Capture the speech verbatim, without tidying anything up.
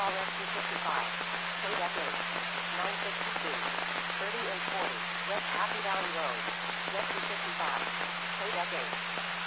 R S two fifty-five. Code F eight. nine sixty-two. thirty and forty. West Happy Valley Road. Jet two fifty-five. Code F eight.